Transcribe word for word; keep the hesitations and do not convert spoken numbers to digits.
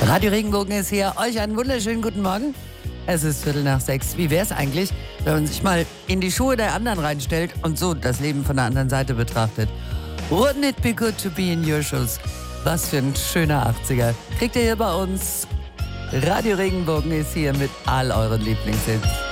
Radio Regenbogen ist hier. Euch einen wunderschönen guten Morgen. Es ist Viertel nach sechs. Wie wäre es eigentlich, wenn man sich mal in die Schuhe der anderen reinstellt und so das Leben von der anderen Seite betrachtet? Wouldn't it be good to be in your shoes? Was für ein schöner achtziger. Kriegt ihr hier bei uns. Radio Regenbogen ist hier mit all euren Lieblingshits.